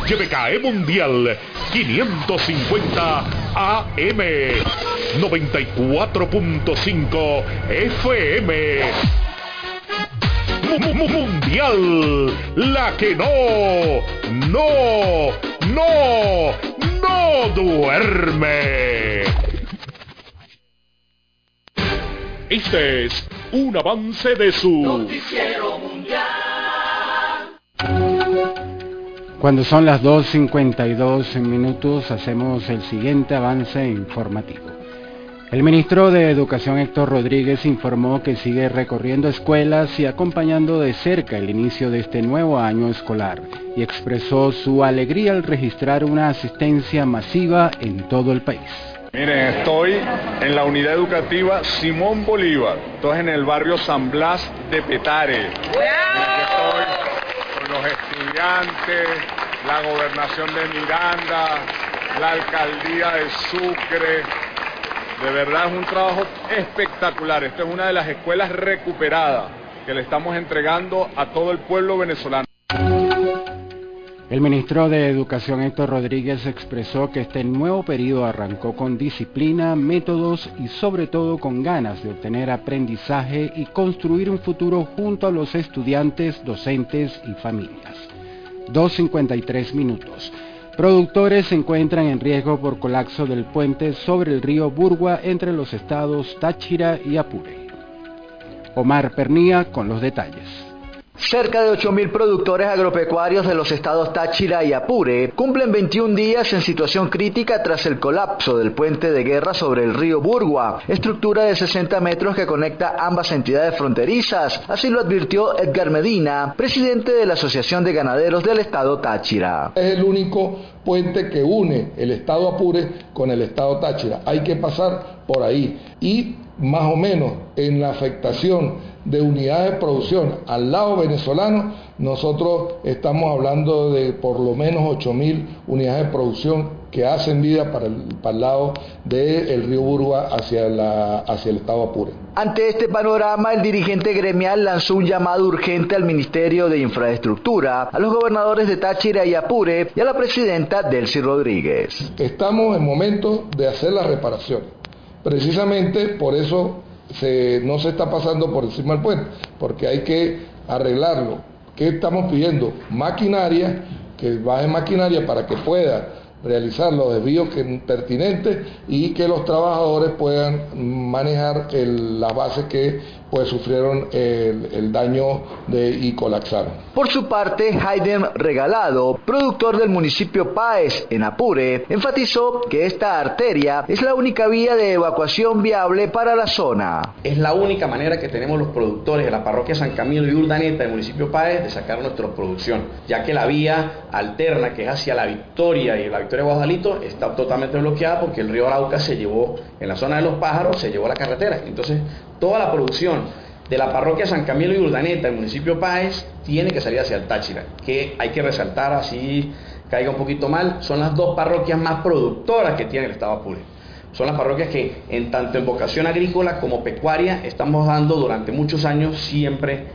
YBKE Mundial 550 AM 94.5 FM. Mundial, la que no duerme. Este es un avance de su Noticiero Mundial. Cuando son las 2:52 minutos, hacemos el siguiente avance informativo. El ministro de Educación, Héctor Rodríguez, informó que sigue recorriendo escuelas y acompañando de cerca el inicio de este nuevo año escolar, y expresó su alegría al registrar una asistencia masiva en todo el país. Miren, estoy en la unidad educativa Simón Bolívar, estoy en el barrio San Blas de Petare. Estoy con los estudiantes, la gobernación de Miranda, la alcaldía de Sucre. De verdad es un trabajo espectacular. Esta es una de las escuelas recuperadas que le estamos entregando a todo el pueblo venezolano. El ministro de Educación, Héctor Rodríguez, expresó que este nuevo periodo arrancó con disciplina, métodos y sobre todo con ganas de obtener aprendizaje y construir un futuro junto a los estudiantes, docentes y familias. 2:53 minutos. Productores se encuentran en riesgo por colapso del puente sobre el río Burgua entre los estados Táchira y Apure. Omar Pernía con los detalles. Cerca de 8.000 productores agropecuarios de los estados Táchira y Apure cumplen 21 días en situación crítica tras el colapso del puente de guerra sobre el río Burgua, estructura de 60 metros que conecta ambas entidades fronterizas. Así lo advirtió Edgar Medina, presidente de la Asociación de Ganaderos del estado Táchira. Es el único puente que une el estado Apure con el estado Táchira. Hay que pasar por ahí y más o menos en la afectación de unidades de producción al lado venezolano, nosotros estamos hablando de por lo menos 8.000 unidades de producción que hacen vida para el lado del río Burgua hacia el estado Apure. Ante este panorama, el dirigente gremial lanzó un llamado urgente al Ministerio de Infraestructura, a los gobernadores de Táchira y Apure y a la presidenta Delcy Rodríguez. Estamos en momento de hacer las reparaciones. Precisamente por eso no se está pasando por encima del puente, porque hay que arreglarlo. ¿Qué estamos pidiendo? Maquinaria, que baje maquinaria para que pueda realizar los desvíos pertinentes y que los trabajadores puedan manejar las bases que pues sufrieron el daño y colapsaron. Por su parte, Hayden Regalado, productor del municipio Páez, en Apure, enfatizó que esta arteria es la única vía de evacuación viable para la zona. Es la única manera que tenemos los productores de la parroquia San Camilo y Urdaneta del municipio Páez de sacar nuestra producción, ya que la vía alterna que es hacia La Victoria y la Victoria de Guadalito está totalmente bloqueada porque el río Arauca se llevó, en la zona de los pájaros, se llevó la carretera. Entonces, toda la producción de la parroquia San Camilo y Urdaneta, el municipio Páez, tiene que salir hacia el Táchira, que hay que resaltar, así caiga un poquito mal, son las dos parroquias más productoras que tiene el estado Apure. Son las parroquias que, en tanto en vocación agrícola como pecuaria, estamos dando durante muchos años siempre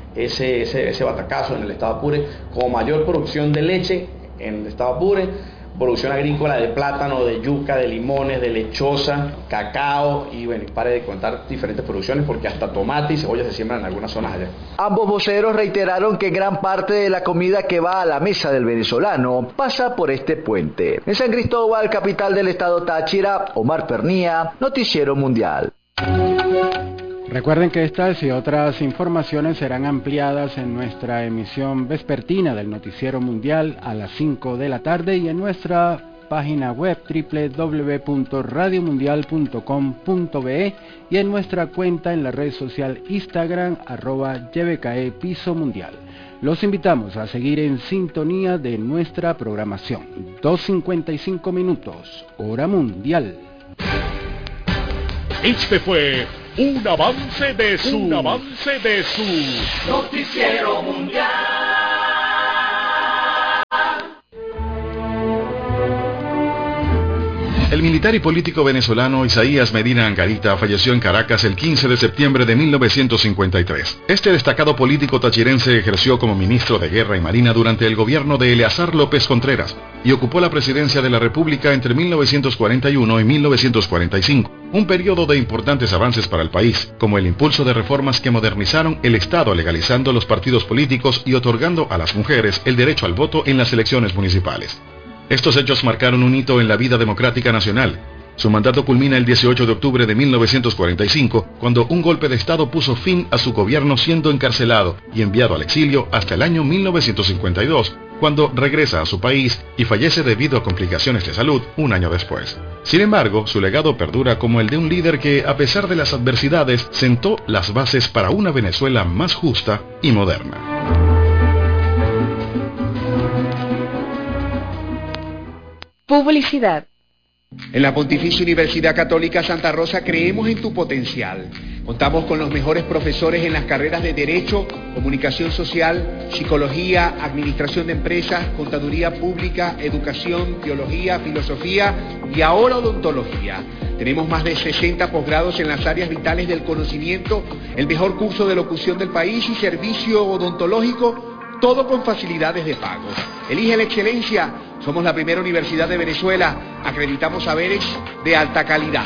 ese batacazo en el estado Apure, como mayor producción de leche en el estado Apure, producción agrícola de plátano, de yuca, de limones, de lechosa, cacao y bueno, pare de contar diferentes producciones porque hasta tomate y cebolla se siembran en algunas zonas allá. Ambos voceros reiteraron que gran parte de la comida que va a la mesa del venezolano pasa por este puente. En San Cristóbal, capital del estado Táchira, Omar Pernía, Noticiero Mundial. Recuerden que estas y otras informaciones serán ampliadas en nuestra emisión vespertina del Noticiero Mundial a las 5 de la tarde y en nuestra página web www.radiomundial.com.be y en nuestra cuenta en la red social Instagram @YBKE_Mundial. Los invitamos a seguir en sintonía de nuestra programación. 2:55 minutos, hora mundial. Este fue un avance de su Noticiero Mundial. El militar y político venezolano Isaías Medina Angarita falleció en Caracas el 15 de septiembre de 1953. Este destacado político tachirense ejerció como ministro de Guerra y Marina durante el gobierno de Eleazar López Contreras. y ocupó la presidencia de la República entre 1941 y 1945, un periodo de importantes avances para el país, como el impulso de reformas que modernizaron el Estado legalizando los partidos políticos y otorgando a las mujeres el derecho al voto en las elecciones municipales. Estos hechos marcaron un hito en la vida democrática nacional. Su mandato culmina el 18 de octubre de 1945, cuando un golpe de Estado puso fin a su gobierno, siendo encarcelado y enviado al exilio hasta el año 1952, cuando regresa a su país y fallece debido a complicaciones de salud un año después. Sin embargo, su legado perdura como el de un líder que, a pesar de las adversidades, sentó las bases para una Venezuela más justa y moderna. Publicidad. En la Pontificia Universidad Católica Santa Rosa creemos en tu potencial. Contamos con los mejores profesores en las carreras de Derecho, Comunicación Social, Psicología, Administración de Empresas, Contaduría Pública, Educación, Teología, Filosofía y ahora Odontología. Tenemos más de 60 posgrados en las áreas vitales del conocimiento, el mejor curso de locución del país y servicio odontológico, todo con facilidades de pago. Elige la excelencia. Somos la primera universidad de Venezuela. Acreditamos saberes de alta calidad.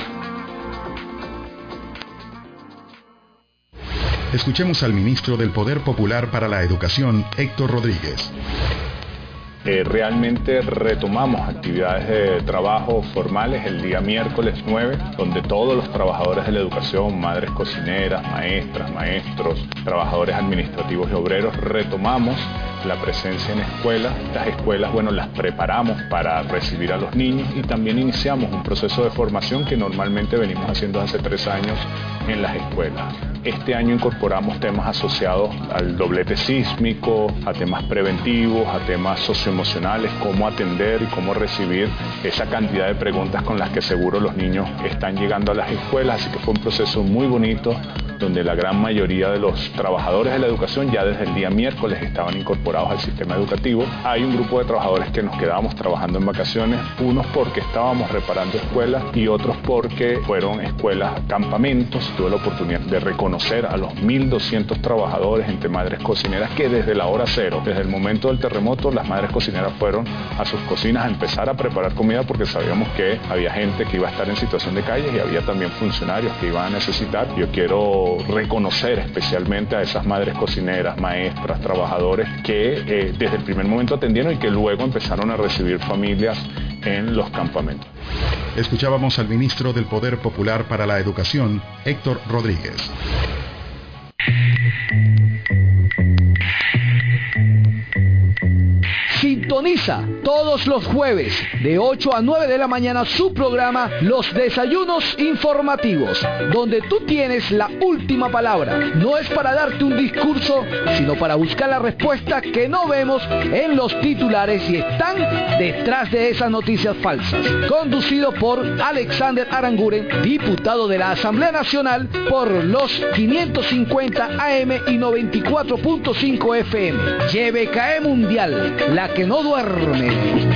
Escuchemos al ministro del Poder Popular para la Educación, Héctor Rodríguez. Realmente retomamos actividades de trabajo formales el día miércoles 9, donde todos los trabajadores de la educación, madres cocineras, maestras, maestros, trabajadores administrativos y obreros, retomamos la presencia en escuelas. Estas escuelas, las preparamos para recibir a los niños y también iniciamos un proceso de formación que normalmente venimos haciendo hace 3 años en las escuelas. Este año incorporamos temas asociados al doblete sísmico, a temas preventivos, a temas socioemocionales, cómo atender y cómo recibir esa cantidad de preguntas con las que seguro los niños están llegando a las escuelas. Así que fue un proceso muy bonito, donde la gran mayoría de los trabajadores de la educación ya desde el día miércoles estaban incorporados al sistema educativo. Hay un grupo de trabajadores que nos quedábamos trabajando en vacaciones, unos porque estábamos reparando escuelas y otros porque fueron escuelas campamentos. Tuve la oportunidad de reconocer a los 1.200 trabajadores entre madres cocineras que desde la hora cero, desde el momento del terremoto, las madres cocineras fueron a sus cocinas a empezar a preparar comida porque sabíamos que había gente que iba a estar en situación de calle y había también funcionarios que iban a necesitar. Yo quiero reconocer especialmente a esas madres cocineras, maestras, trabajadores que desde el primer momento atendieron y que luego empezaron a recibir familias en los campamentos. Escuchábamos al ministro del Poder Popular para la Educación, Héctor Rodríguez. Sintoniza todos los jueves de 8 a 9 de la mañana su programa Los Desayunos Informativos, donde tú tienes la última palabra. No es para darte un discurso, sino para buscar la respuesta que no vemos en los titulares y están detrás de esas noticias falsas. Conducido por Alexander Aranguren, diputado de la Asamblea Nacional por los 550 AM y 94.5 FM. YBKE Mundial, la que no duerme.